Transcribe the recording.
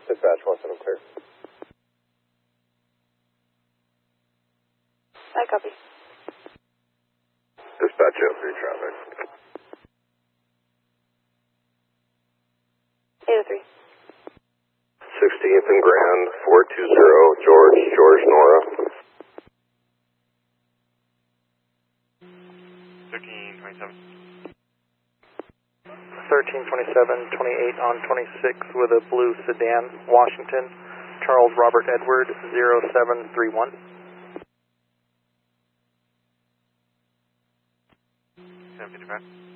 Dispatch, 17 clear. I copy. Dispatch 03 traffic. 803. 16th and Grand, 420, George Nora. 1327. 1327, 28 on 26 with a blue sedan, Washington, Charles Robert Edward, 0731. 755.